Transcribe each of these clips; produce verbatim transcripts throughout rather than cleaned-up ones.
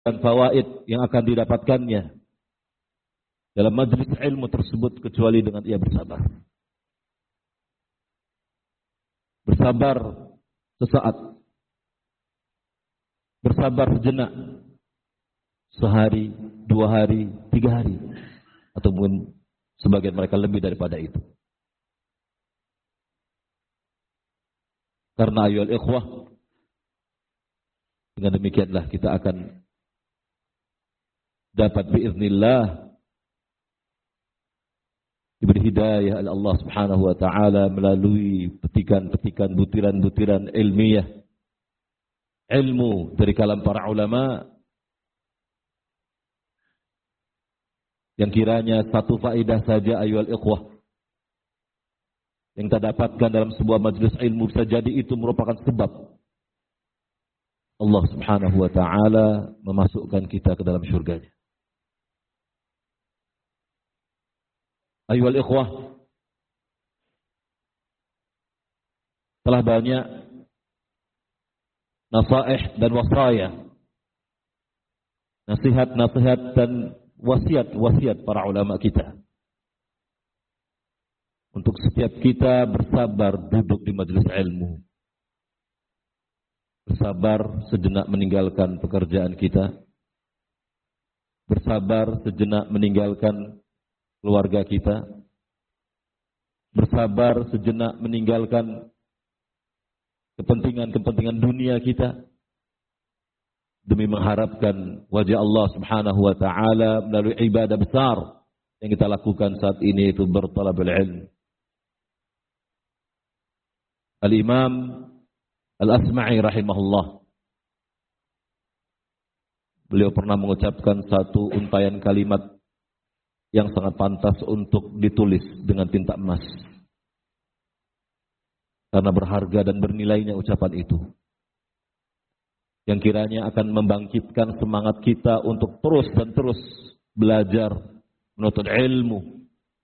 dan fawaid yang akan didapatkannya dalam majlis ilmu tersebut kecuali dengan ia bersabar. Bersabar sesaat, bersabar sejenak, sehari, dua hari, tiga hari, atau mungkin sebagian mereka lebih daripada itu. Karena ayyuhal ikhwah, dengan demikianlah kita akan dapat biiznillah diberi hidayah oleh Allah Subhanahu wa taala melalui petikan-petikan butiran-butiran ilmiah, ilmu dari kalam para ulama yang kiranya satu faedah saja ayyuhal ikhwah yang kita dapatkan dalam sebuah majelis ilmu bisa jadi itu merupakan sebab Allah Subhanahu wa taala memasukkan kita ke dalam syurganya. Ayyuhal ikhwah, telah banyak nasaih dan wasaya, nasihat-nasihat dan wasiat-wasiat para ulama kita untuk setiap kita bersabar duduk di majelis ilmu, bersabar sejenak meninggalkan pekerjaan kita, bersabar sejenak meninggalkan keluarga kita, bersabar sejenak meninggalkan kepentingan-kepentingan dunia kita demi mengharapkan wajah Allah Subhanahu wa taala melalui ibadah besar yang kita lakukan saat ini, itu bertalabul ilm. Al-Imam Al-Asma'i rahimahullah, beliau pernah mengucapkan satu untayan kalimat yang sangat pantas untuk ditulis dengan tinta emas, karena berharga dan bernilainya ucapan itu, yang kiranya akan membangkitkan semangat kita untuk terus dan terus belajar menuntut ilmu.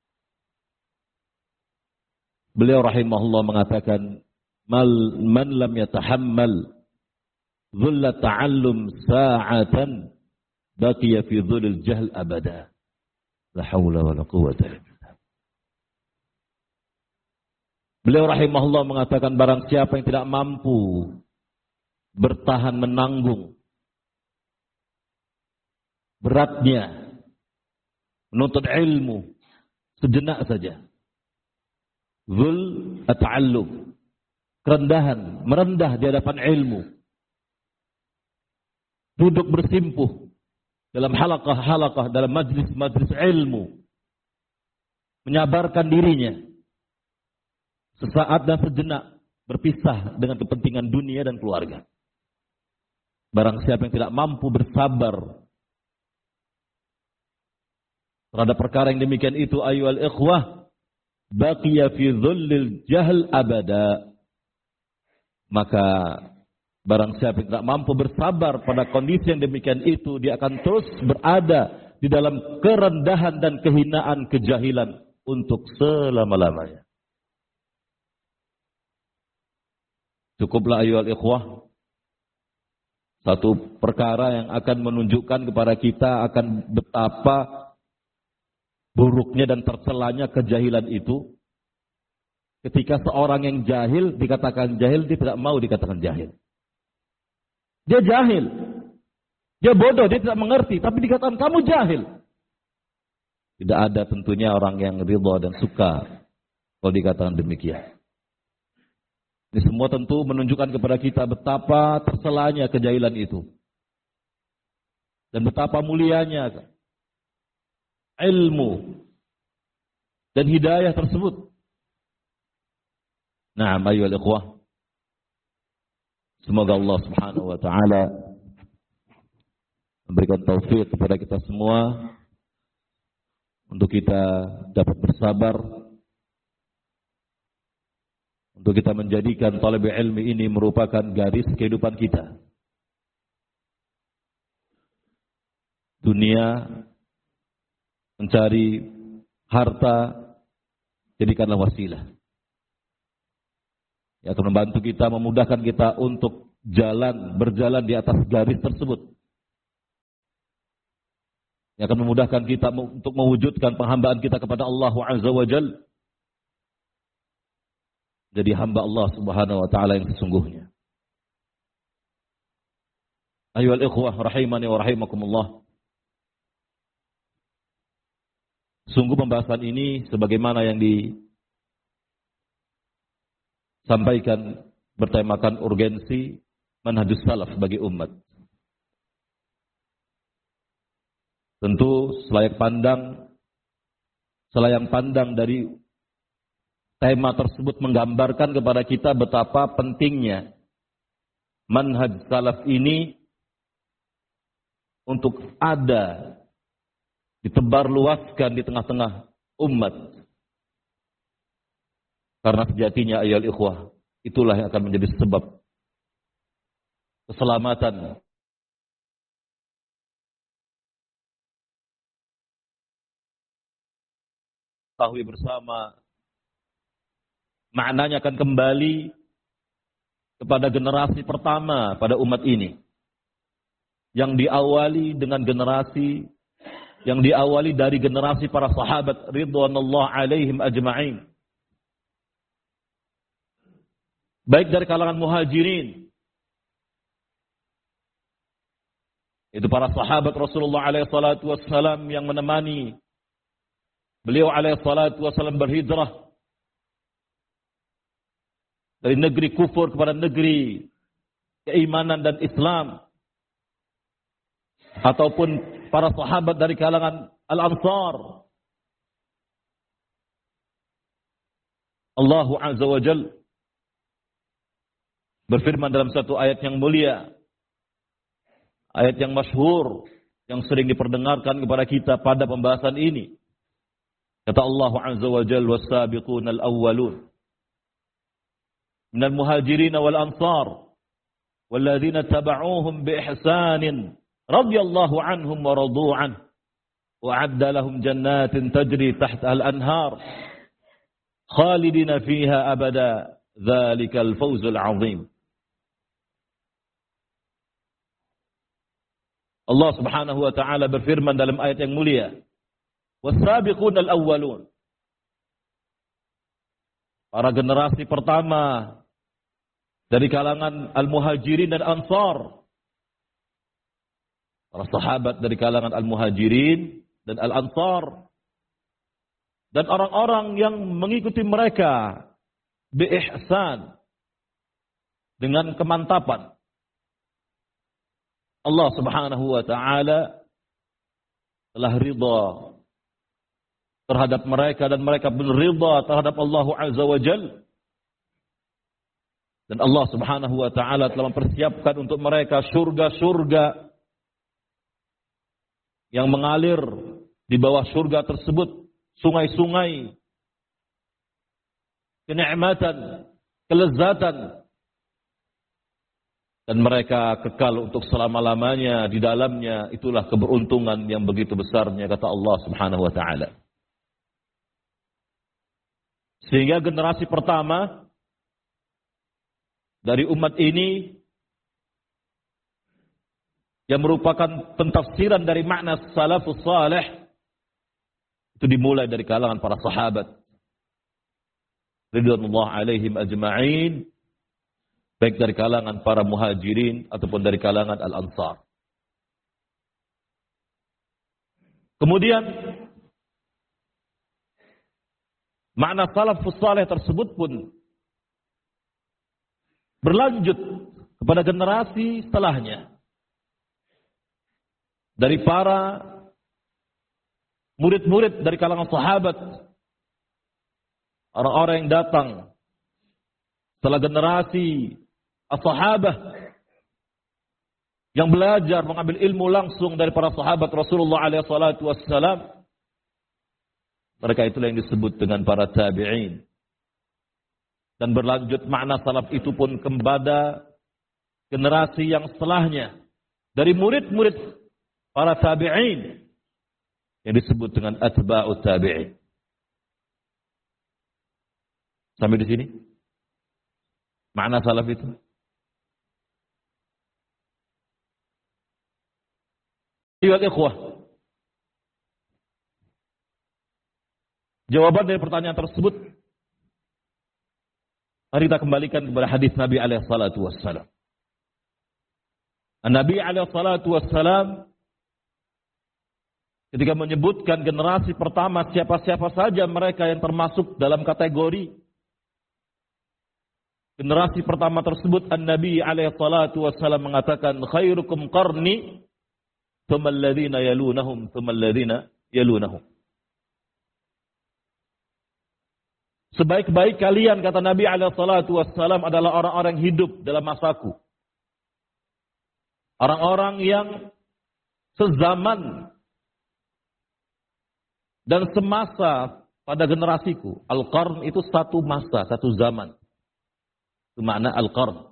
Beliau rahimahullah mengatakan, Mal, man lam yatahammal dhulla ta'allum sa'atan baqiya fi dhulil jahl abada. La haula wa la quwwata illa billah. Beliau rahimahullah mengatakan, barang siapa yang tidak mampu bertahan menanggung beratnya menuntut ilmu sejenak saja, zul at-ta'allum, kerendahan, merendah di hadapan ilmu, duduk bersimpuh dalam halaqah-halaqah, dalam majlis-majlis ilmu, menyabarkan dirinya sesaat dan sejenak berpisah dengan kepentingan dunia dan keluarga. Barang siapa yang tidak mampu bersabar terhadap perkara yang demikian itu, ayyuhal ikhwah, baqiya fi dhullil jahl abada, maka barang siapa yang tidak mampu bersabar pada kondisi yang demikian itu, dia akan terus berada di dalam kerendahan dan kehinaan, kejahilan untuk selama-lamanya. Cukuplah ayyuhal ikhwah, satu perkara yang akan menunjukkan kepada kita akan betapa buruknya dan tercelanya kejahilan itu. Ketika seorang yang jahil dikatakan jahil, dia tidak mau dikatakan jahil. Dia jahil, dia bodoh, dia tidak mengerti, tapi dikatakan kamu jahil. Tidak ada tentunya orang yang ridha dan suka kalau dikatakan demikian. Ini semua tentu menunjukkan kepada kita betapa tercelanya kejahilan itu, dan betapa mulianya ilmu dan hidayah tersebut. Nah, ayyuhal ikhwah, semoga Allah Subhanahu wa taala memberikan taufik kepada kita semua untuk kita dapat bersabar, untuk kita menjadikan talab ilmi ini merupakan garis kehidupan kita. Dunia, mencari harta, jadikanlah wasilah yang akan membantu kita, memudahkan kita untuk jalan, berjalan di atas garis tersebut. yang akan memudahkan kita untuk mewujudkan penghambaan kita kepada Allah Azza wa Jalla. Jadi hamba Allah Subhanahu wa taala yang sesungguhnya. Ayyuhal ikhwah rahimani wa rahimakumullah. Sungguh pembahasan ini sebagaimana yang disampaikan bertemakan urgensi manhajus salaf bagi umat. Tentu selayak pandang selayang pandang dari tema tersebut menggambarkan kepada kita betapa pentingnya manhaj salaf ini untuk ada ditebarluaskan di tengah-tengah umat. Karena sejatinya ayyuhal ikhwah, itulah yang akan menjadi sebab keselamatan tahu bersama. Maknanya akan kembali kepada generasi pertama pada umat ini. Yang diawali dengan generasi, yang diawali dari generasi para sahabat ridwanullah alaihim ajma'in. Baik dari kalangan muhajirin. Itu para sahabat Rasulullah alaihi salatu wassalam yang menemani beliau alaihi salatu wassalam berhijrah dari negeri kufur kepada negeri keimanan dan Islam. Ataupun para sahabat dari kalangan Al-Ansar. Allah Azza wa Jalla berfirman dalam satu ayat yang mulia. Ayat yang masyhur, yang sering diperdengarkan kepada kita pada pembahasan ini. Kata Allah Azza wa Jalla, was-sabiquna al-awwalun minal muhajirin wal ansar walladzina taba'uuhum bi ihsanin radhiyallahu anhum wa radu an wa 'adda lahum jannatin tajri tahtaha al-anhar khalidina fiha abada dzalikal fawzul 'azim. Allah Subhanahu wa taala berfirman dalam ayat yang mulia, was-sabiquna al-awwalun, para generasi pertama dari kalangan al-muhajirin dan ansar. Para sahabat dari kalangan al-muhajirin dan al-ansar. Dan orang-orang yang mengikuti mereka bi-ihsan, dengan kemantapan. Allah Subhanahu wa taala telah ridha terhadap mereka dan mereka berridha terhadap Allah Azza wa Jalla. Dan Allah Subhanahu wa taala telah mempersiapkan untuk mereka surga-surga yang mengalir di bawah surga tersebut, sungai-sungai kenikmatan, kelezatan, dan mereka kekal untuk selama-lamanya di dalamnya. Itulah keberuntungan yang begitu besarnya, kata Allah Subhanahu wa taala. Sehingga generasi pertama dari umat ini yang merupakan pentafsiran dari makna salafus salih itu dimulai dari kalangan para sahabat ridwanullah alaihim ajma'in, baik dari kalangan para muhajirin ataupun dari kalangan al-ansar. Kemudian makna salafus salih tersebut pun berlanjut kepada generasi setelahnya. Dari para murid-murid dari kalangan sahabat, orang-orang yang datang setelah generasi as-sahabah yang belajar mengambil ilmu langsung dari para sahabat Rasulullah alaihi salatu wassalam. Mereka itulah yang disebut dengan para tabi'in. Dan berlanjut makna salaf itu pun kepada generasi yang setelahnya. Dari murid-murid para tabi'in yang disebut dengan atba'ut tabi'in. Sampai di sini? Makna salaf itu. Ayyuhal ikhwah, jawaban dari pertanyaan tersebut, mari kita kembalikan kepada hadis Nabi alaihi salatu wassalam. Nabi alaihi salatu wassalam ketika menyebutkan generasi pertama siapa-siapa saja mereka yang termasuk dalam kategori generasi pertama tersebut, An-Nabi alaihi salatu wassalam mengatakan khairukum qarni thumma alladhina yalunahum thumma alladhina yalunahum. Sebaik-baik kalian, kata Nabi alaihi salatu wassalam, adalah orang-orang hidup dalam masaku. Orang-orang yang sezaman dan semasa pada generasiku. Al-Qarn itu satu masa, satu zaman. Itu makna Al-Qarn.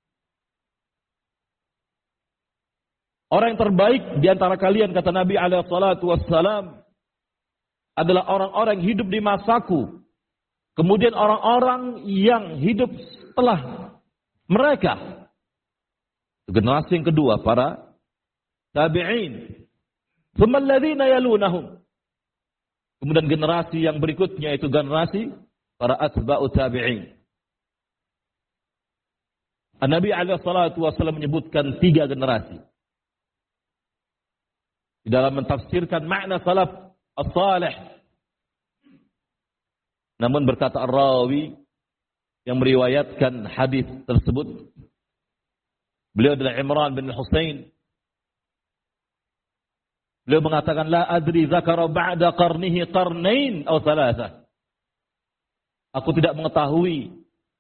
Orang yang terbaik di antara kalian, kata Nabi alaihi salatu wassalam, adalah orang-orang yang hidup di masaku. Kemudian orang-orang yang hidup setelah mereka. Generasi yang kedua, para tabi'in. Tsumma alladhina yalunahum. Kemudian generasi yang berikutnya itu generasi para atba'u tabi'in. An-Nabi alaihi salatu wasallam menyebutkan tiga generasi. Di dalam mentafsirkan makna salaf as-salih. Namun berkata ar-rawi yang meriwayatkan hadis tersebut, beliau adalah Imran bin Husain. Beliau mengatakan, la adri zakara ba'da qarnihi qarnain atau thalatha. Aku tidak mengetahui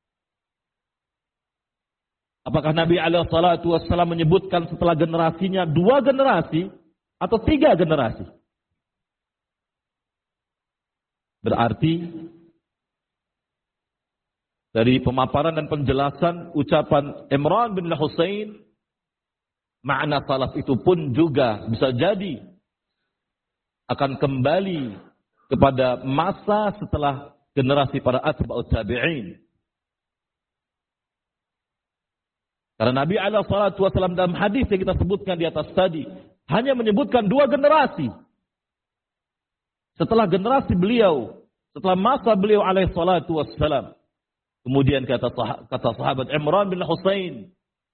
apakah Nabi alaihi salatu wassalam menyebutkan setelah generasinya dua generasi atau tiga generasi. Berarti dari pemaparan dan penjelasan ucapan Imran bin Husain, makna salaf itu pun juga bisa jadi akan kembali kepada masa setelah generasi para atba'ut tabi'in. Karena Nabi alaihi salatu wasallam dalam hadis yang kita sebutkan di atas tadi hanya menyebutkan dua generasi. Setelah generasi beliau, setelah masa beliau alaihi salatu wassalam. Kemudian kata kata sahabat Imran bin Husain,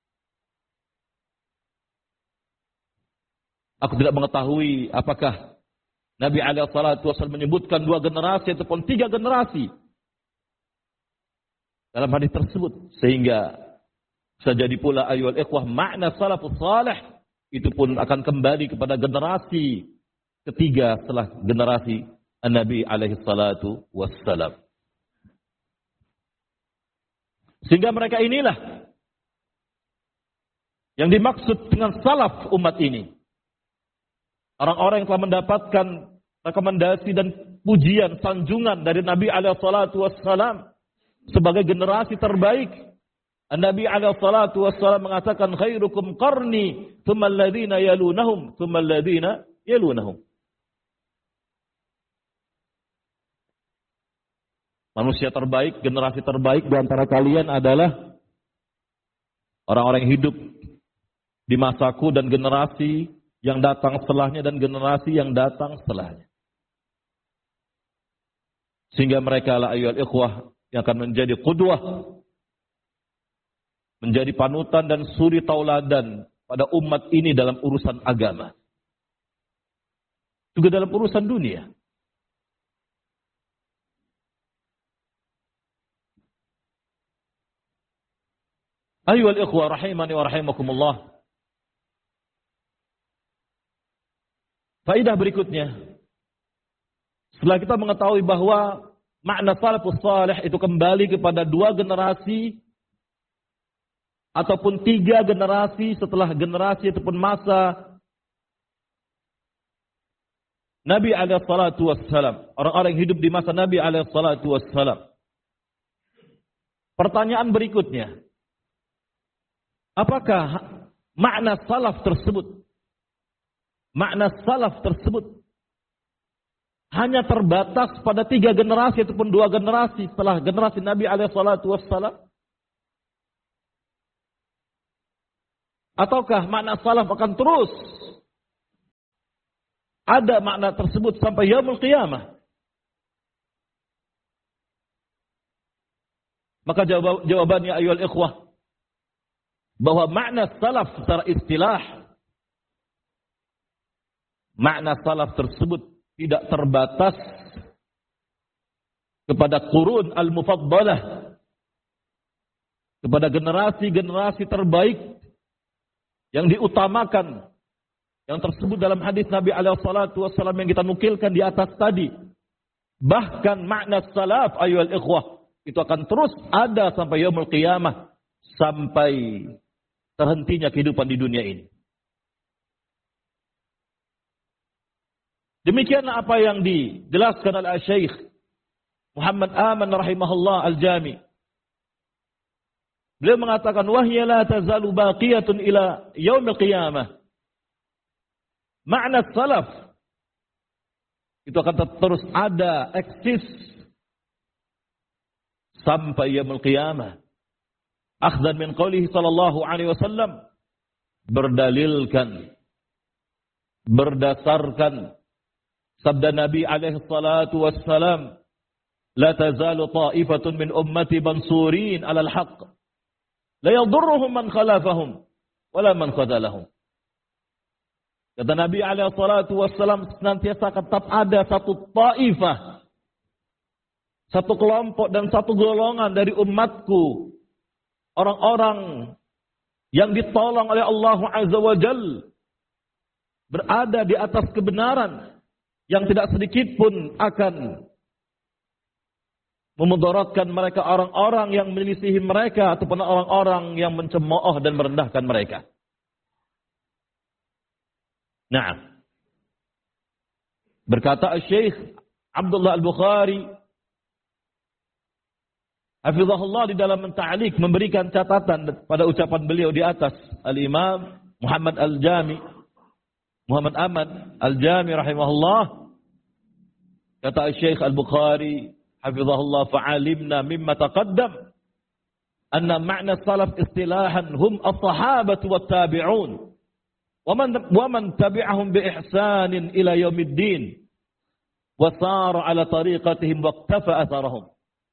aku tidak mengetahui apakah Nabi alaihi salatu wasallam menyebutkan dua generasi ataupun tiga generasi dalam hadis tersebut, sehingga bisa jadi pula ayyuhal ikhwah makna salafus salih itu pun akan kembali kepada generasi ketiga setelah generasi Nabi alaihi salatu wassalam. Sehingga mereka inilah yang dimaksud dengan salaf umat ini. Orang-orang yang telah mendapatkan rekomendasi dan pujian, sanjungan dari Nabi alaihi salatu wassalam sebagai generasi terbaik. Nabi alaihi salatu wassalam mengatakan khairukum qarni thumma alladhina yalunahum thumma alladhina yalunahum. Manusia terbaik, generasi terbaik di antara kalian adalah orang-orang yang hidup di masaku dan generasi yang datang setelahnya dan generasi yang datang setelahnya. Sehingga mereka lah ayyuhal ikhwah yang akan menjadi qudwah, menjadi panutan dan suri tauladan pada umat ini dalam urusan agama. Juga dalam urusan dunia. Ayyuhal ikhwah rahimani wa rahimakumullah. Faedah berikutnya, setelah kita mengetahui bahwa makna salafus salih itu kembali kepada dua generasi ataupun tiga generasi setelah generasi ataupun masa Nabi alaihi salatu wassalam, orang-orang yang hidup di masa Nabi alaihi salatu wassalam. Pertanyaan berikutnya, apakah makna salaf tersebut, makna salaf tersebut hanya terbatas pada tiga generasi ataupun dua generasi setelah generasi Nabi alaihi salatu wassalam? Ataukah makna salaf akan terus ada makna tersebut sampai yaumul qiyamah? Maka jawab, jawabannya ayuhal ikhwah, bahwa makna salaf secara istilah, makna salaf tersebut tidak terbatas kepada qurun al-mufaddalah, kepada generasi-generasi terbaik yang diutamakan, yang tersebut dalam hadis Nabi alaihi salatu wasallam yang kita nukilkan di atas tadi. Bahkan makna salaf ayuhal ikhwah itu akan terus ada sampai yaumul qiyamah, sampai terhentinya kehidupan di dunia ini. Demikianlah apa yang dijelaskan oleh Syekh Muhammad Aman rahimahullah al-Jami. Beliau mengatakan, wahya la tazalu baqiyatun ila yaumil qiyamah. Makna salaf itu akan terus ada, eksis sampai yaumil qiyamah. Akhdan min qawlihi sallallahu alaihi wasallam, berdalilkan, berdasarkan sabda Nabi alaihi salatu wassalam, la tazalu ta'ifatun min ummati mansurin alal haqq, la yadurruhum man khalafahum wala man khadalahum. Kata Nabi alaihi salatu wassalam, senantiasa tetap ada satu ta'ifah, satu kelompok dan satu golongan dari umatku, orang-orang yang ditolong oleh Allah Azza wa Jal, berada di atas kebenaran, yang tidak sedikit pun akan memudaratkan mereka, orang-orang yang menyelisihi mereka ataupun orang-orang yang mencemooh dan merendahkan mereka. Nah, berkata Syekh Abdullah Al-Bukhari hafizahullah di dalam menta'liq, memberikan catatan pada ucapan beliau di atas, Al-Imam Muhammad Al-Jami, Muhammad Ahmad Al-Jami rahimahullah, kata Syekh Al-Bukhari hafizahullah, fa'alimna mimma taqaddam anna ma'na salaf istilahan hum as-sahabatu wat-tabi'un wa man wa man tabi'ahum bi ihsanin ila yaumiddin wa sara ala tariqatihim wa iqtafa atharahum.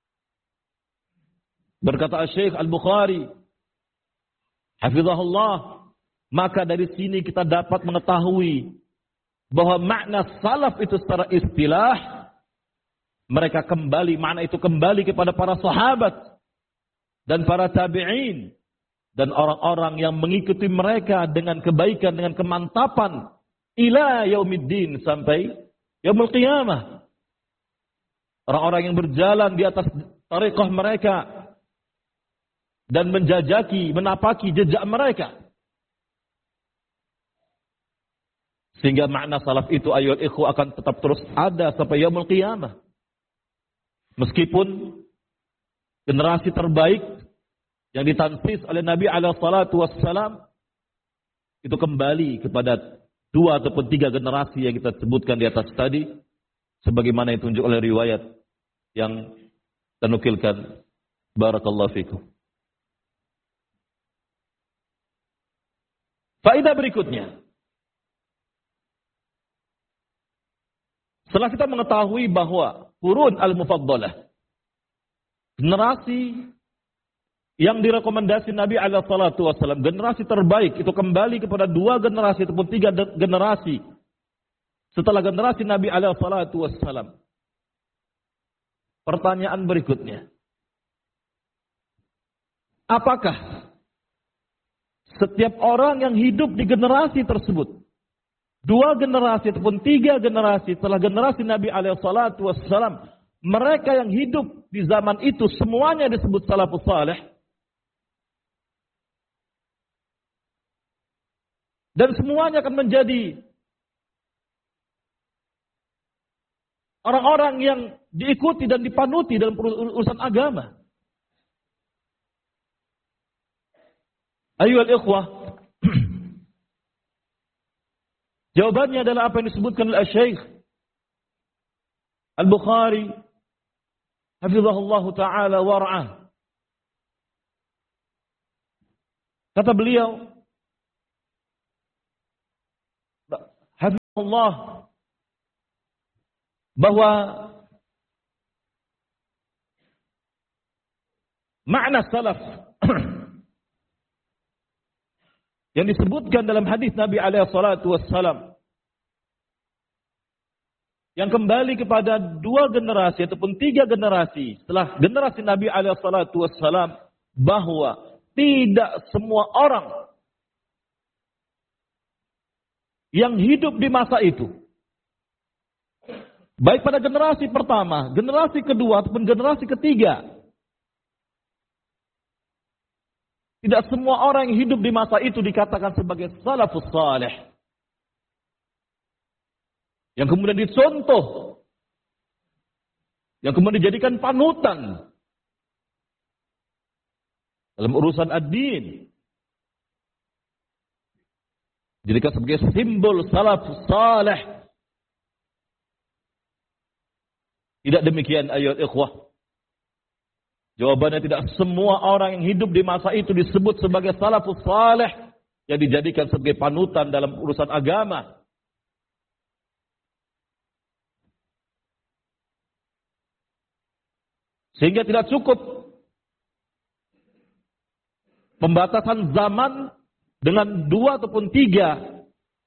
Berkata Syekh Al-Bukhari hafizahullah, maka dari sini kita dapat mengetahui bahwa makna salaf itu secara istilah, mereka kembali, makna itu kembali kepada para sahabat dan para tabi'in dan orang-orang yang mengikuti mereka dengan kebaikan, dengan kemantapan ila yaumiddin, sampai yaumul qiyamah. Orang-orang yang berjalan di atas tariqah mereka dan menjajaki, menapaki jejak mereka. Sehingga makna salaf itu ayol ikhwa akan tetap terus ada sampai yaumul qiyamah. Meskipun generasi terbaik yang ditansis oleh Nabi alaihi salatu wassalam itu kembali kepada dua ataupun tiga generasi yang kita sebutkan di atas tadi, sebagaimana yang ditunjuk oleh riwayat yang tenukilkan. Barakallahu fikum. Faedah berikutnya, setelah kita mengetahui bahwa qurun al-mufaddalah, generasi yang direkomendasi Nabi alaihi salatu wasallam, generasi terbaik, itu kembali kepada dua generasi ataupun tiga generasi setelah generasi Nabi alaihi salatu wasallam. Pertanyaan berikutnya, apakah setiap orang yang hidup di generasi tersebut, dua generasi ataupun tiga generasi setelah generasi Nabi alaihi salatu wassalam, mereka yang hidup di zaman itu semuanya disebut salafus salih? Dan semuanya akan menjadi orang-orang yang diikuti dan dipanuti dalam urusan agama? Ayyuhal ikhwah, jawabannya adalah apa yang disebutkan oleh Syekh Al-Bukhari hafizahullah ta'ala wara'ah. Kata beliau, hafizahullah, bahwa makna salaf yang disebutkan dalam hadis Nabi alaihi salatu wassalam, yang kembali kepada dua generasi ataupun tiga generasi setelah generasi Nabi alaihi salatu wassalam, bahwa tidak semua orang yang hidup di masa itu, baik pada generasi pertama, generasi kedua ataupun generasi ketiga, tidak semua orang yang hidup di masa itu dikatakan sebagai salafus salih, yang kemudian dicontoh, yang kemudian dijadikan panutan dalam urusan ad-din, dijadikan sebagai simbol salafus salih. Tidak demikian ayat ikhwah. Jawabannya tidak semua orang yang hidup di masa itu disebut sebagai salafus salih, yang dijadikan sebagai panutan dalam urusan agama. Sehingga tidak cukup pembatasan zaman dengan dua ataupun tiga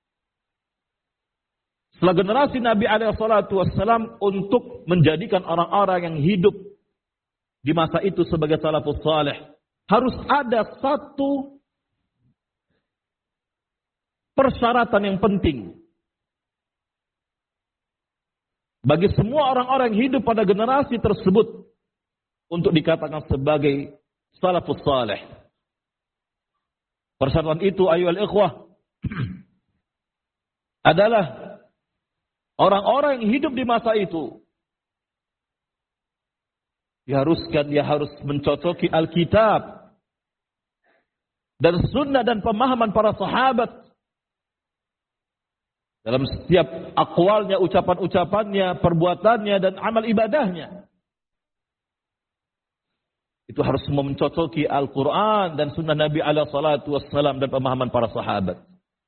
setelah generasi Nabi alaihi salatu wassalam untuk menjadikan orang-orang yang hidup di masa itu sebagai salafus salih. Harus ada satu persyaratan yang penting bagi semua orang-orang yang hidup pada generasi tersebut untuk dikatakan sebagai salafus salih. Persyaratan itu ayyuhal ikhwah adalah orang-orang yang hidup di masa itu diharuskan dia harus mencocoki Alkitab dan sunnah dan pemahaman para sahabat dalam setiap aqwalnya, ucapan-ucapannya, perbuatannya, dan amal ibadahnya. Itu harus mencocoki Al-Quran dan sunnah Nabi alaihi salatu wassalam dan pemahaman para sahabat.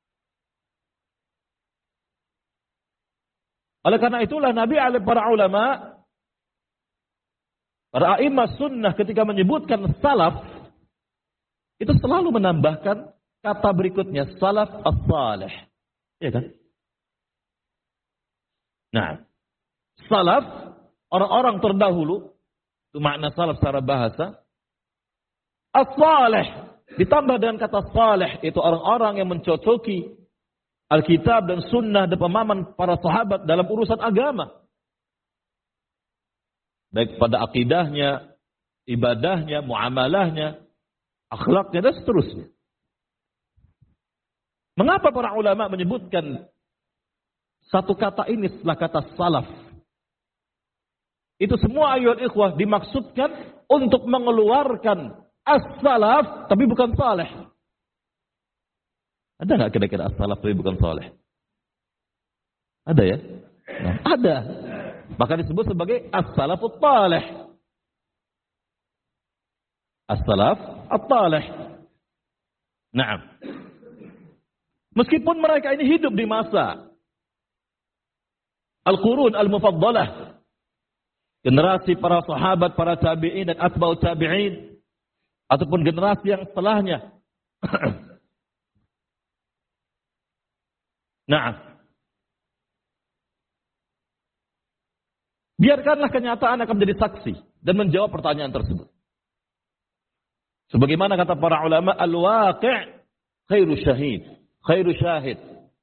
Oleh karena itulah Nabi alaihi para ulama, para a'imah sunnah ketika menyebutkan salaf, itu selalu menambahkan kata berikutnya, salaf as-salih. Ya kan? Nah, salaf, orang-orang terdahulu, itu makna salaf secara bahasa. As-salih, ditambah dengan kata salih, itu orang-orang yang mencocoki Alkitab dan sunnah dan pemahaman para sahabat dalam urusan agama. Baik pada akidahnya, ibadahnya, muamalahnya, akhlaknya, dan seterusnya. Mengapa para ulama menyebutkan satu kata ini setelah kata salaf? Itu semua ayat ikhwah dimaksudkan untuk mengeluarkan as-salaf tapi bukan saleh. Ada nggak kira-kira as-salaf tapi bukan saleh? Ada ya? Nah, ada. Maka disebut sebagai as-salafut talih. As-salaf at-talih. Naam. Meskipun mereka ini hidup di masa Al-Qurun Al-Mufaddalah, generasi para sahabat, para tabi'in dan atba'ut tabi'in, ataupun generasi yang setelahnya. Nah, biarkanlah kenyataan akan menjadi saksi dan menjawab pertanyaan tersebut. Sebagaimana kata para ulama, al-waqi' khairu syahid, khairu syahid.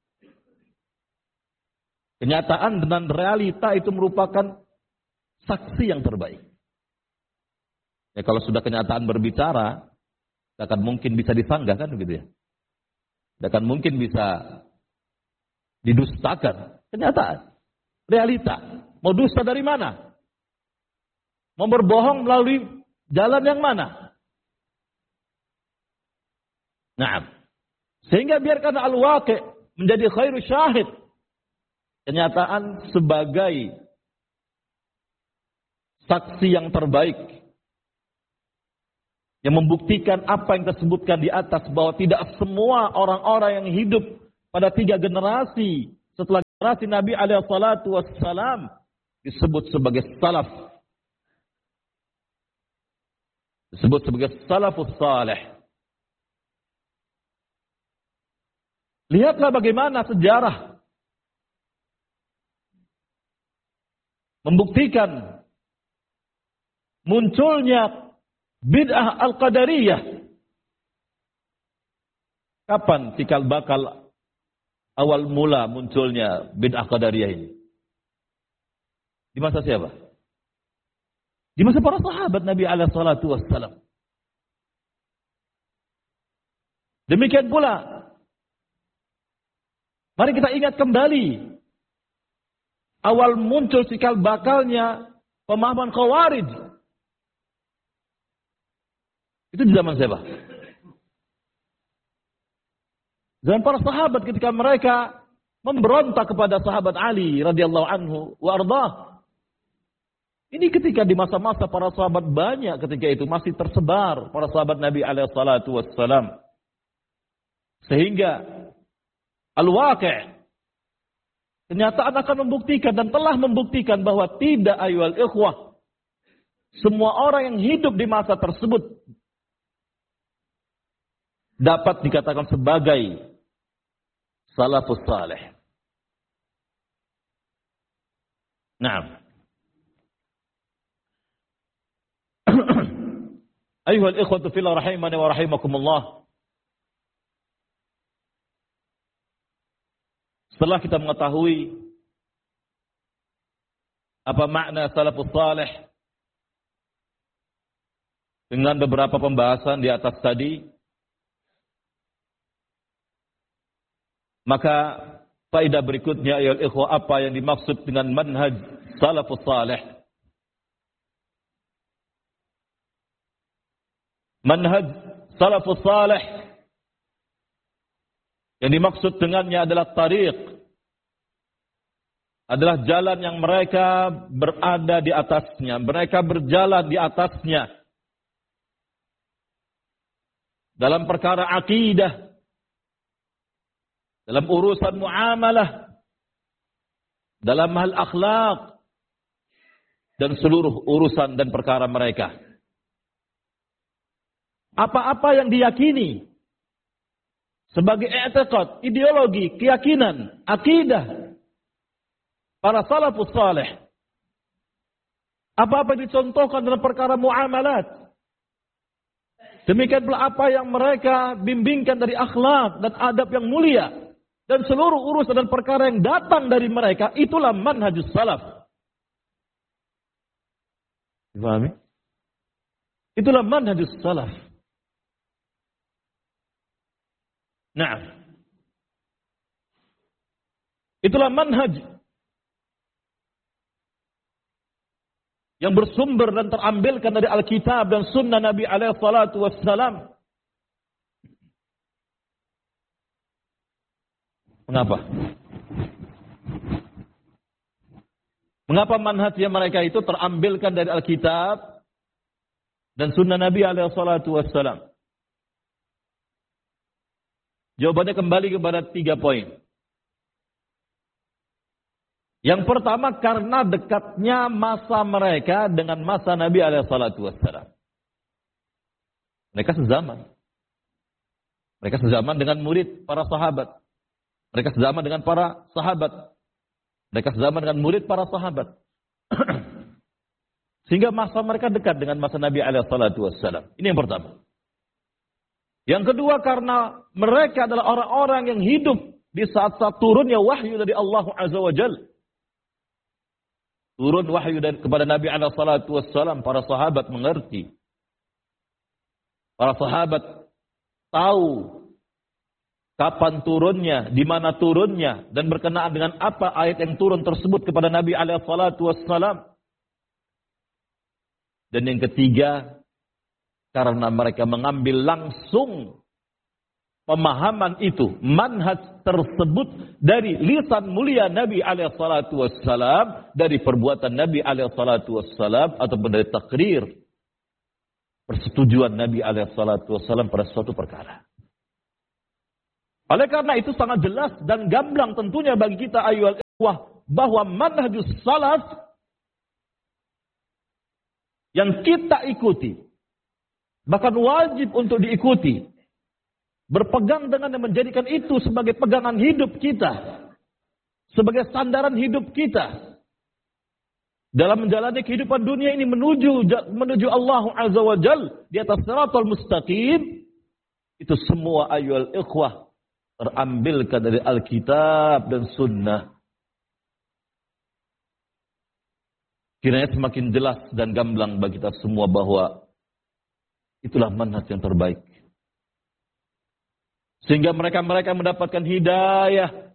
Kenyataan dan realita itu merupakan saksi yang terbaik. Ya, kalau sudah kenyataan berbicara, tidak akan mungkin bisa disanggah, kan begitu ya? Tidak akan mungkin bisa didustakan. Kenyataan, realita. Mau dusta dari mana? Mau berbohong melalui jalan yang mana? Nah, sehingga biarkan al-waqi' menjadi khairu syahid. Kenyataan sebagai saksi yang terbaik yang membuktikan apa yang tersebutkan di atas, bahwa tidak semua orang-orang yang hidup pada tiga generasi setelah generasi Nabi alaihi salatu wassalam disebut sebagai salaf. disebut sebagai salafus salih. Lihatlah bagaimana sejarah membuktikan munculnya bid'ah al-qadariyah. Kapan cikal bakal awal mula munculnya bid'ah qadariyah ini? Di masa siapa? Di masa para sahabat Nabi alaihi salatu wassalam. Demikian pula, mari kita ingat kembali awal muncul cikal bakalnya pemahaman Khawarij. Itu di zaman siapa? Zaman para sahabat ketika mereka memberontak kepada sahabat Ali radhiyallahu anhu wa ardhah. Ini ketika di masa-masa para sahabat banyak ketika itu masih tersebar para sahabat Nabi alaihi salatu wassalam. Sehingga al-waqi' kenyataan akan membuktikan dan telah membuktikan bahwa tidak ayyuhal ikhwah, semua orang yang hidup di masa tersebut dapat dikatakan sebagai salafus salih. Naam. Ayyuhal ikhwatu fillah rahimani wa rahimakumullah. Setelah kita mengetahui apa makna salafus salih dengan beberapa pembahasan di atas tadi, maka faedah berikutnya ya ikhwah, apa yang dimaksud dengan manhaj salafus salih. Manhaj salafus salih yang dimaksud dengannya adalah tariq, adalah jalan yang mereka berada di atasnya, mereka berjalan di atasnya dalam perkara akidah, dalam urusan muamalah, dalam hal akhlak, dan seluruh urusan dan perkara mereka. Apa-apa yang diyakini sebagai i'tiqad, ideologi, keyakinan, akidah para salafus salih, apa-apa yang dicontohkan dalam perkara muamalat, demikian pula apa yang mereka bimbingkan dari akhlak dan adab yang mulia, dan seluruh urusan dan perkara yang datang dari mereka, itulah manhajus salaf. Dipahami? Itulah manhajus salaf. Nah, itulah manhaj yang bersumber dan terambilkan dari Alkitab dan Sunnah Nabi alaihi salatu wassalam. Mengapa? Mengapa manhajnya mereka itu terambilkan dari Alkitab dan Sunnah Nabi alaihi salatu wassalam? Jawabannya kembali kepada tiga poin. Yang pertama, karena dekatnya masa mereka dengan masa Nabi alaihi salatu wassalam. Mereka sezaman. Mereka sezaman dengan murid para sahabat. Mereka sezaman dengan para sahabat. Mereka sezaman dengan murid para sahabat. Sehingga masa mereka dekat dengan masa Nabi alaihi salatu wassalam. Ini yang pertama. Yang kedua, karena mereka adalah orang-orang yang hidup di saat-saat turunnya wahyu dari Allah Azza wa Jalla. Turun wahyu dari, kepada Nabi alaihi salatu wassalam, para sahabat mengerti. Para sahabat tahu kapan turunnya, di mana turunnya, dan berkenaan dengan apa ayat yang turun tersebut kepada Nabi alaihi salatu wassalam. Dan yang ketiga, karena mereka mengambil langsung pemahaman itu, manhaj tersebut dari lisan mulia Nabi alaihi salatu wassalam, dari perbuatan Nabi alaihi salatu wassalam, ataupun dari takrir persetujuan Nabi alaihi salatu wassalam pada suatu perkara. Oleh karena itu sangat jelas dan gamblang tentunya bagi kita ayyuhal ikhwah bahwa manhajus salaf yang kita ikuti, Bahkan wajib untuk diikuti. Berpegang dengan yang menjadikan itu sebagai pegangan hidup kita. Sebagai sandaran hidup kita. Dalam menjalani kehidupan dunia ini menuju menuju Allah Azza wa Jal. Di atas siratal mustaqim. Itu semua ayyuhal ikhwah. Terambilkan dari Alkitab dan Sunnah. Kiranya semakin jelas dan gamblang bagi kita semua bahwa itulah manhaj yang terbaik. Sehingga mereka-mereka mendapatkan hidayah.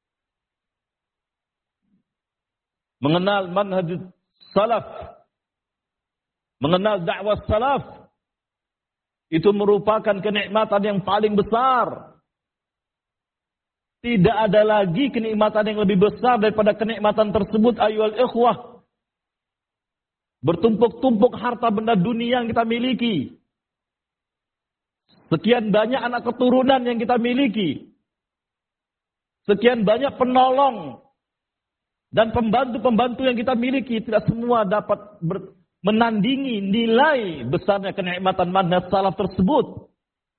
Mengenal manhaj salaf. Mengenal dakwah salaf. Itu merupakan kenikmatan yang paling besar. Tidak ada lagi kenikmatan yang lebih besar daripada kenikmatan tersebut ayyuhal ikhwah. Bertumpuk-tumpuk harta benda dunia yang kita miliki. Sekian banyak anak keturunan yang kita miliki. Sekian banyak penolong dan pembantu-pembantu yang kita miliki. Tidak semua dapat ber, menandingi nilai besarnya kenikmatan manhaj salaf tersebut.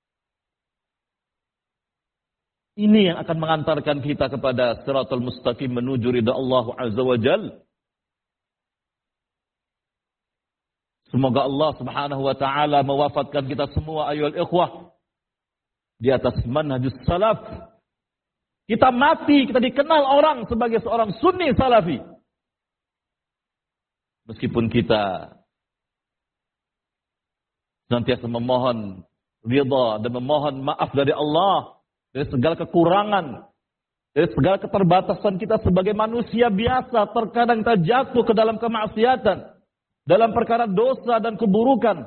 Ini yang akan mengantarkan kita kepada siratal mustaqim menuju ridha Allah Azza wa Jalla. Semoga Allah Subhanahu wa taala mewafatkan kita semua ayyuhal ikhwah di atas manhajus salaf. Kita mati, kita dikenal orang sebagai seorang sunni salafi. Meskipun kita senantiasa memohon ridha dan memohon maaf dari Allah dari segala kekurangan, dari segala keterbatasan kita sebagai manusia biasa, terkadang kita jatuh ke dalam kemaksiatan. Dalam perkara dosa dan keburukan.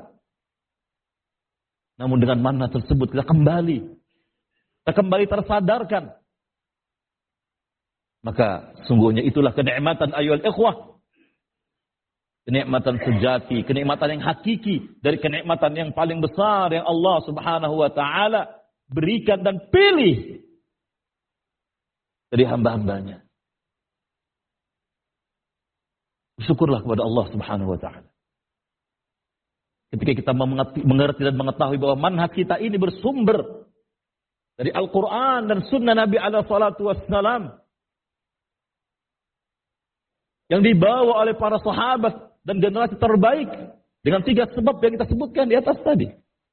Namun dengan mana tersebut kita kembali. Kita kembali tersadarkan. Maka sungguhnya itulah kenikmatan ayyuhal ikhwah. Kenikmatan sejati. Kenikmatan yang hakiki. Dari kenikmatan yang paling besar yang Allah Subhanahu wa ta'ala berikan dan pilih. Dari hamba-hambanya. Syukurlah kepada Allah Subhanahu wa taala. Ketika kita mengerti dan mengetahui bahwa manhaj kita ini bersumber dari Al-Qur'an dan sunnah Nabi alaihi salatu wassalam yang dibawa oleh para sahabat dan generasi terbaik dengan tiga sebab yang kita sebutkan di atas tadi.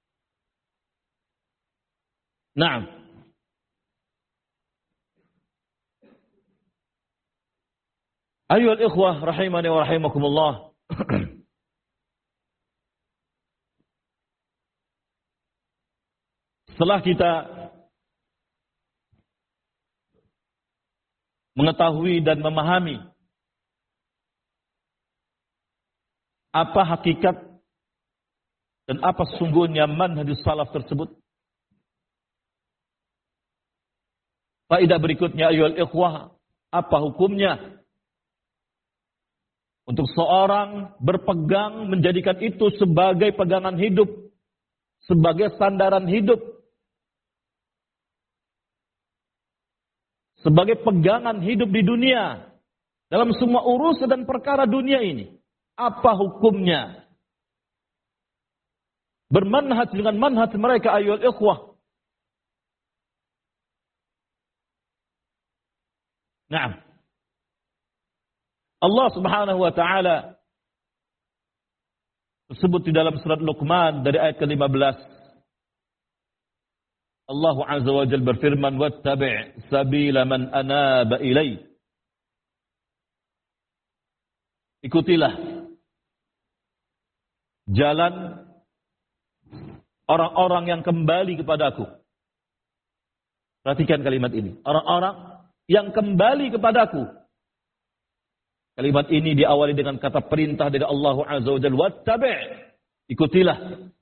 Nah, ayyuhal ikhwah rahimani wa rahimakumullah. Setelah kita mengetahui dan memahami apa hakikat dan apa sesungguhnya manhajus salaf tersebut, faedah berikutnya ayyuhal ikhwah, apa hukumnya untuk seorang berpegang menjadikan itu sebagai pegangan hidup, sebagai sandaran hidup, sebagai pegangan hidup di dunia, dalam semua urusan dan perkara dunia ini. Apa hukumnya? Bermanhaj dengan manhaj mereka ayyuhal ikhwah. Nah, Allah Subhanahu wa taala tersebut di dalam surat Luqman dari ayat ke lima belas. Allah Azza wa Jalla berfirman, "Wattabi' sabila man anaba ilai." Ikutilah jalan orang-orang yang kembali kepadaku. Perhatikan kalimat ini. Orang-orang yang kembali kepadaku. Kalimat ini diawali dengan kata perintah dari Allah Azza wa Jalla, "Wattabi'." Ikutilah.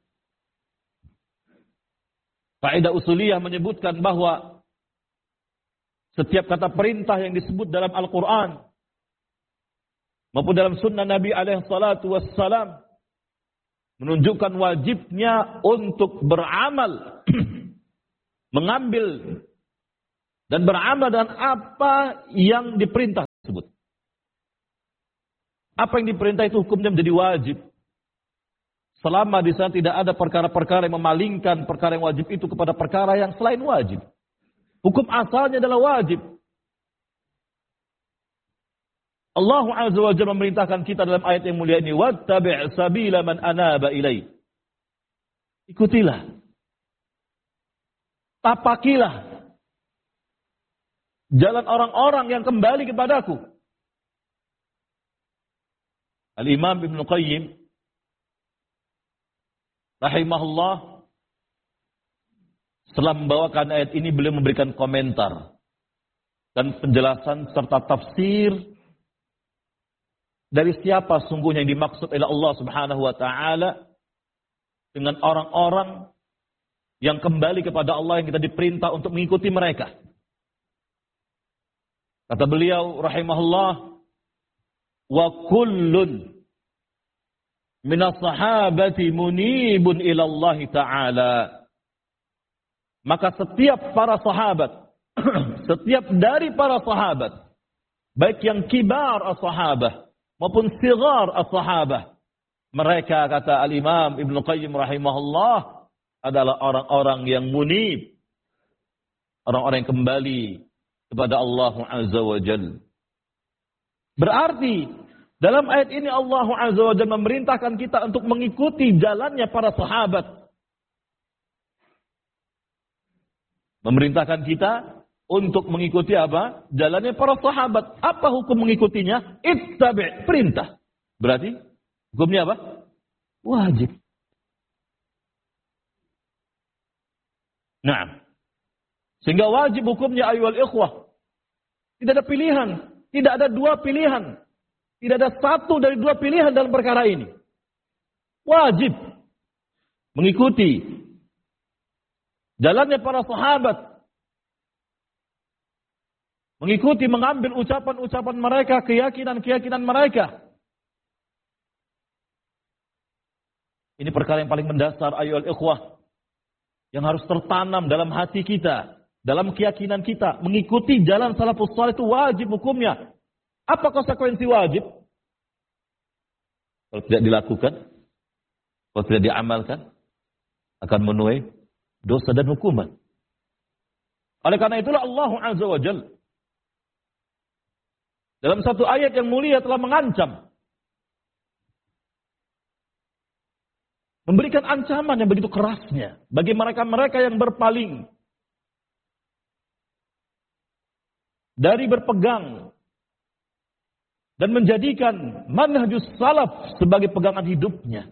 Kaidah usuliyah menyebutkan bahwa setiap kata perintah yang disebut dalam Al-Quran maupun dalam sunnah Nabi alaihi salatu wassalam menunjukkan wajibnya untuk beramal, mengambil dan beramal dengan apa yang diperintah tersebut. Apa yang diperintah itu hukumnya menjadi wajib. Selama di sana tidak ada perkara-perkara yang memalingkan perkara yang wajib itu kepada perkara yang selain wajib. Hukum asalnya adalah wajib. Allah Azza wa Jalla memerintahkan kita dalam ayat yang mulia ini, wattabi' sabila man anaba ilai. Ikutilah. Tapakilah jalan orang-orang yang kembali kepadaku. Al-Imam Ibn Qayyim rahimahullah setelah membawakan ayat ini beliau memberikan komentar dan penjelasan serta tafsir dari siapa sungguhnya yang dimaksud oleh Allah Subhanahu wa taala dengan orang-orang yang kembali kepada Allah yang kita diperintah untuk mengikuti mereka. Kata beliau rahimahullah, wa kullun minas sahabati munibun ila Allah taala. Maka setiap para sahabat, setiap dari para sahabat, baik yang kibar as-sahabah maupun sigar as-sahabah, mereka, kata Al-Imam Ibn Qayyim rahimahullah, adalah orang-orang yang munib, orang-orang yang kembali kepada Allah Azza wa Jalla. Berarti dalam ayat ini Allah Azza wa Jalla memerintahkan kita untuk mengikuti jalannya para sahabat. Memerintahkan kita untuk mengikuti apa? Jalannya para sahabat. Apa hukum mengikutinya? Ittabi', perintah. Berarti hukumnya apa? Wajib. Nah, sehingga wajib hukumnya ayyuhal ikhwah. Tidak ada pilihan, tidak ada dua pilihan. Tidak ada satu dari dua pilihan dalam perkara ini. Wajib mengikuti jalannya para sahabat. Mengikuti, mengambil ucapan-ucapan mereka, keyakinan-keyakinan mereka. Ini perkara yang paling mendasar ayyuhal ikhwah, yang harus tertanam dalam hati kita, dalam keyakinan kita. Mengikuti jalan salafus salih itu wajib hukumnya. Apa konsekuensi wajib? Kalau tidak dilakukan, kalau tidak diamalkan, akan menuai dosa dan hukuman. Oleh karena itulah Allah Azza wa Jalla dalam satu ayat yang mulia telah mengancam, memberikan ancaman yang begitu kerasnya bagi mereka-mereka yang berpaling dari berpegang dan menjadikan manhajus salaf sebagai pegangan hidupnya.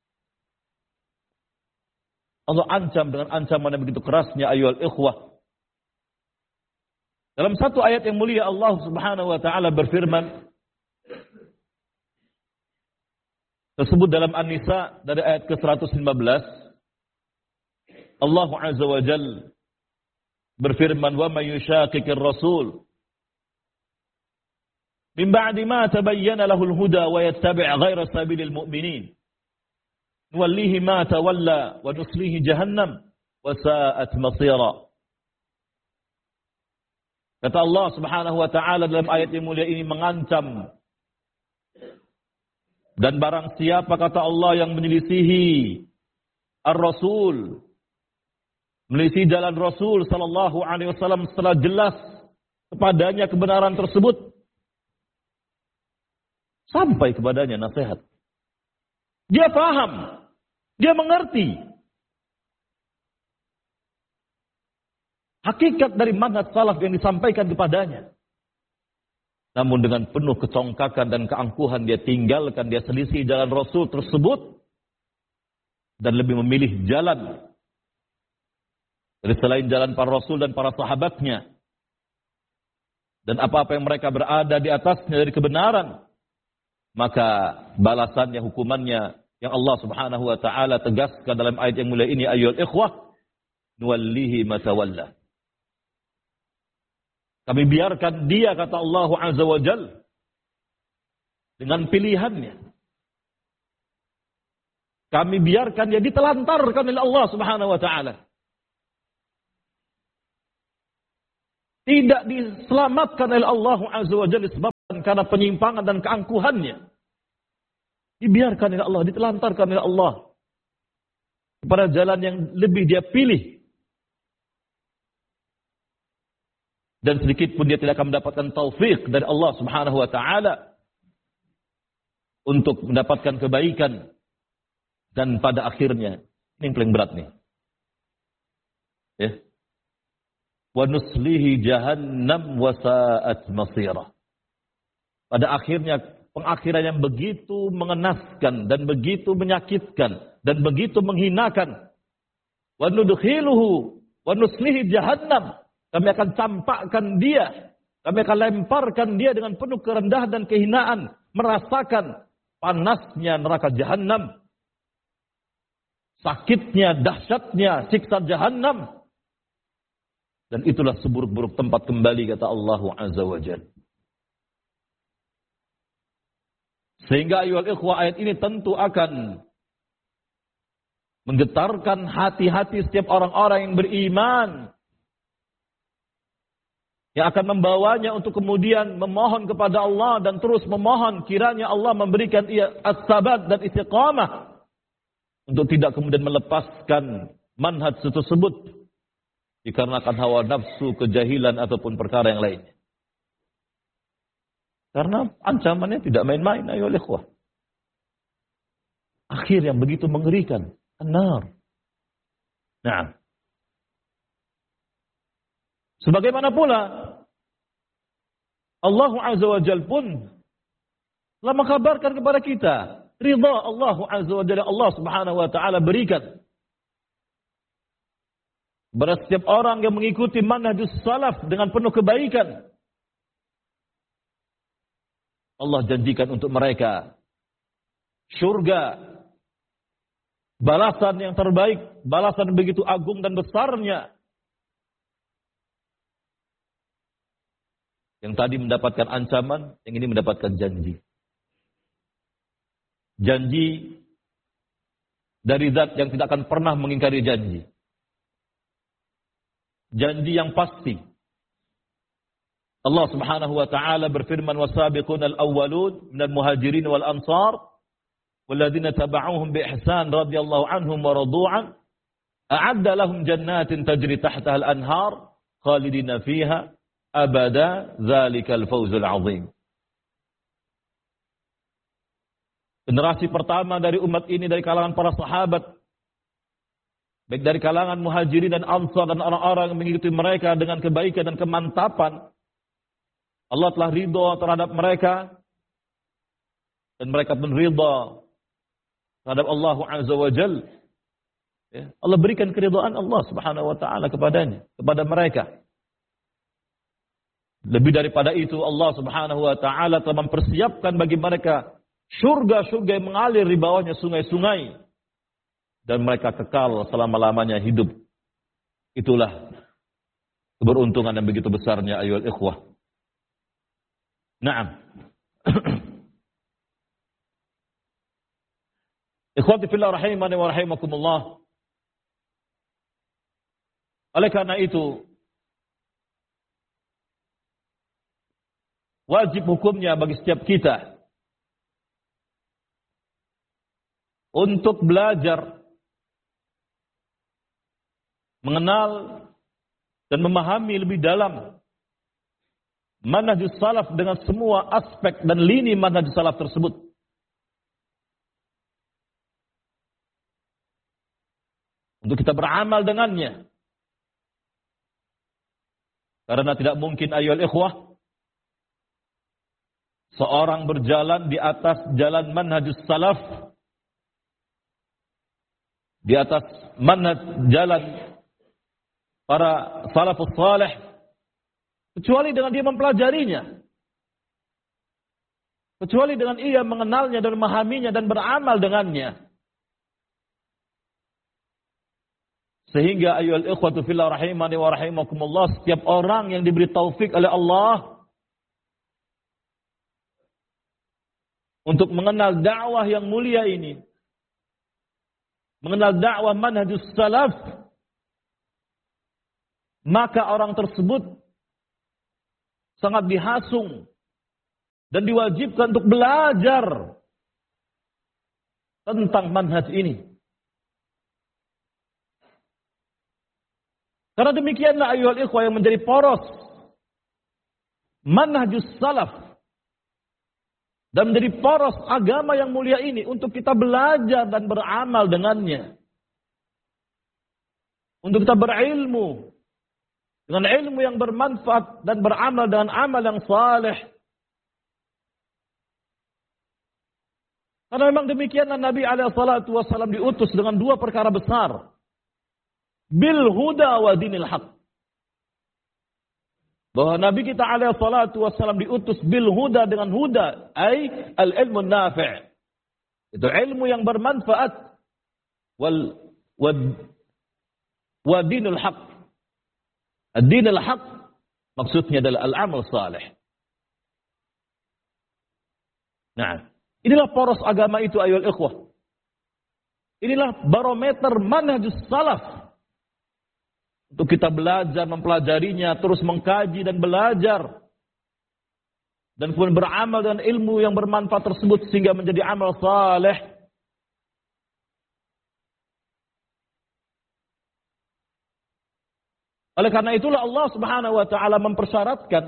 Allah ancam dengan ancaman yang begitu kerasnya ayyuhal ikhwah. Dalam satu ayat yang mulia Allah Subhanahu wa taala berfirman, tersebut dalam An-Nisa dari ayat ke seratus lima belas. Allah Azza wa Jalla berfirman, "Wa may yushaqiqir rasul min ba'di ma tabayyana lahul huda wa yattabi' ghayra sabilil mu'minin nuwallihi ma tawalla wa nuslihi jahannam wa sa'at masira." Kata Allah Subhanahu wa taala dalam ayat yang mulia ini mengancam, dan barang siapa, kata Allah, yang menyelisihi ar-rasul, menyelisihi jalan Rasul sallallahu alaihi wasallam setelah jelas kepadanya kebenaran tersebut, sampai kepadanya nasihat, dia paham, dia mengerti hakikat dari manhaj salaf yang disampaikan kepadanya, namun dengan penuh kecongkakan dan keangkuhan dia tinggalkan, dia selisih jalan Rasul tersebut dan lebih memilih jalan dari selain jalan para Rasul dan para sahabatnya, dan apa-apa yang mereka berada di atasnya dari kebenaran, maka balasannya, hukumannya yang Allah Subhanahu wa taala tegaskan dalam ayat yang mulia ini, ayyuhal ikhwah, nuwallihi ma tawalla. Kami biarkan dia, kata Allah Azza wa Jalla, dengan pilihannya. Kami biarkan dia ditelantarkan oleh Allah Subhanahu wa taala. Tidak diselamatkan oleh Allah Azza wa Jalla disebabkan karena penyimpangan dan keangkuhannya. Dibiarkan oleh Allah, ditelantarkan oleh Allah. kepada jalan yang lebih dia pilih. Dan sedikit pun dia tidak akan mendapatkan taufik dari Allah Subhanahu wa taala untuk mendapatkan kebaikan. Dan pada akhirnya, ini yang paling berat nih. Ya. Wa nuslihi jahannam wa sa'at masira. Pada akhirnya pengakhiran yang begitu mengenaskan dan begitu menyakitkan dan begitu menghinakan. Wa nudkhiluhu wa nuslihi jahannam. Kami akan campakkan dia. Kami akan lemparkan dia dengan penuh kerendahan dan kehinaan. Merasakan panasnya neraka jahannam. Sakitnya, dahsyatnya, siksa jahannam. Dan itulah seburuk-buruk tempat kembali, kata Allah Azza wa Jalla. Sehingga ayuhal ikhwah, ayat ini tentu akan menggetarkan hati-hati setiap orang-orang yang beriman. Yang akan membawanya untuk kemudian memohon kepada Allah dan terus memohon kiranya Allah memberikan ia as-sabat dan istiqamah untuk tidak kemudian melepaskan manhaj tersebut dikarenakan hawa nafsu, kejahilan ataupun perkara yang lainnya. Karena ancamannya tidak main-main, ayo ikhwah. Akhir yang begitu mengerikan, an-nar. Nah, sebagaimana pula Allah Azza wa Jalla pun telah mengkabarkan kepada kita ridha Allah Azza wa Jalla, Allah Subhanahu wa taala berikan kepada setiap orang yang mengikuti manhajus salaf dengan penuh kebaikan. Allah janjikan untuk mereka syurga, balasan yang terbaik, balasan begitu agung dan besarnya. Yang tadi mendapatkan ancaman, yang ini mendapatkan janji. Janji dari zat yang tidak akan pernah mengingkari janji. Janji yang pasti. Allah Subhanahu wa taala berfirman, "Wasabiqun al-awwalun minal muhajirin wal ansar walladzina tabauhum bi ihsan radhiyallahu anhum wa radu'an a'adda lahum jannatin tajri tahtaha al-anhar khalidina fiha abada zalikal fawzul azim." Generasi pertama dari umat ini dari kalangan para sahabat, baik dari kalangan muhajirin dan ansar dan orang-orang yang mengikuti mereka dengan kebaikan dan kemantapan, Allah telah ridha terhadap mereka dan mereka pun ridha terhadap Allah Azza wa Jalla. Ya, Allah berikan keridhaan Allah Subhanahu wa taala kepadanya, kepada mereka. Lebih daripada itu, Allah Subhanahu wa taala telah mempersiapkan bagi mereka surga-surga yang mengalir di bawahnya sungai-sungai dan mereka kekal selama-lamanya hidup. Itulah keberuntungan yang begitu besarnya ayyuhal ikhwah. Naam. Ikhwati fillah rahimani wa rahimakumullah. Oleh karena itu, wajib hukumnya bagi setiap kita untuk belajar mengenal dan memahami lebih dalam manhajus salaf dengan semua aspek dan lini manhajus salaf tersebut. Untuk kita beramal dengannya. Karena tidak mungkin ayyuhal ikhwah seorang berjalan di atas jalan manhajus salaf, di atas manhaj jalan para salafus salih, kecuali dengan dia mempelajarinya, kecuali dengan ia mengenalnya dan memahaminya dan beramal dengannya. Sehingga ayyuhal ikhwatu fillah rahimani wa rahimakumullah, setiap orang yang diberi taufik oleh Allah untuk mengenal dakwah yang mulia ini, mengenal dakwah manhajus salaf, maka orang tersebut sangat dihasung dan diwajibkan untuk belajar tentang manhaj ini. Karena demikianlah ayyuhal ikhwah yang menjadi poros manhajus salaf dan menjadi poros agama yang mulia ini untuk kita belajar dan beramal dengannya. Untuk kita berilmu dengan ilmu yang bermanfaat dan beramal dengan amal yang saleh. Karena memang demikianlah Nabi alaihi salatu wasallam diutus dengan dua perkara besar. Bil huda wa dinil haq. Bahwa Nabi kita alaihi salatu wasallam diutus bil huda dengan huda, ay al ilmu nafi'. Itu ilmu yang bermanfaat wal wad wa dinul haq. Ad-dinul haq maksudnya adalah al-amal salih. Nah, inilah poros agama itu ayyuhal ikhwah. Inilah barometer manhajus salaf. Untuk kita belajar, mempelajarinya, terus mengkaji dan belajar. Dan kemudian beramal dengan ilmu yang bermanfaat tersebut sehingga menjadi amal saleh. Oleh karena itulah Allah Subhanahu wa taala mempersyaratkan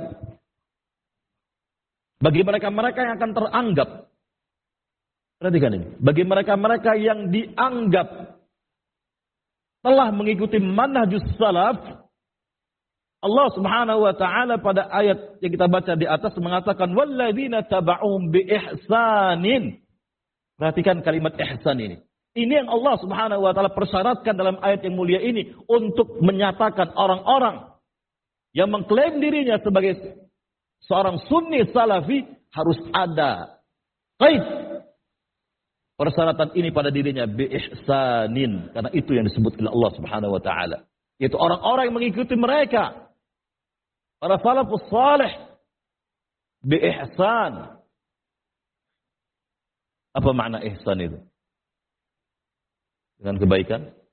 bagi mereka-mereka yang akan teranggap. Perhatikan ini, bagi mereka-mereka yang dianggap telah mengikuti manhajus salaf, Allah Subhanahu wa taala pada ayat yang kita baca di atas mengatakan walladzina taba'uhum bi ihsanin. Perhatikan kalimat ihsan ini. Ini yang Allah Subhanahu wa taala persyaratkan dalam ayat yang mulia ini untuk menyatakan orang-orang yang mengklaim dirinya sebagai seorang sunni salafi harus ada qaid persyaratan ini pada dirinya bi ihsanin, karena itu yang disebut oleh Allah Subhanahu wa taala, yaitu orang-orang yang mengikuti mereka para salafus salih bi ihsan. Apa makna ihsan itu? Dengan kebaikan.